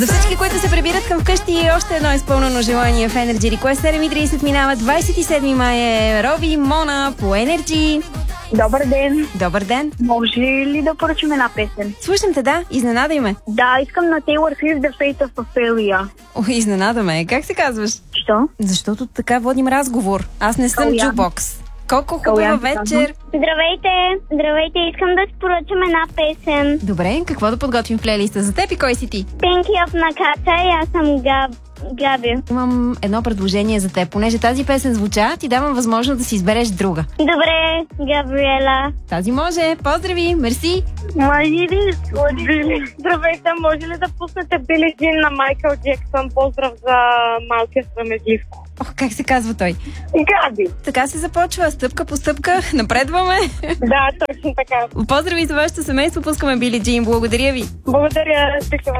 За всички, които се прибират към вкъщи, още едно изпълнено желание в Energy Request. 7:30 минава, 27 май е. Роби, Мона по Energy. Добър ден. Добър ден. Може ли да поръчам една песен? Слушам те, да. Изненадай ме. Да, искам на Taylor Swift The Fate of Ophelia. О, изненада ме. Как се казваш? Що? Защото така водим разговор. Аз не съм джукбокс. Колко хубава вечер. Здравейте, искам да си поръчам една песен. Добре, какво да подготвим в плейлиста за теб и кой си ти? Pinky of Nakata и аз съм Габи. Имам едно предложение за теб. Понеже тази песен звуча, ти давам възможност да си избереш друга. Добре, Габриела. Тази може. Поздрави, мерси. Здравейте, може ли да пуснете Били Джин на Майкъл Джексън? Поздрав за малкия справедливко. Ох, как се казва той? Габи. Така се започва, стъпка по стъпка, напредваме. Да, точно така. Поздрави за вашето семейство, пускаме Били Джин. Благодаря ви. Благодаря,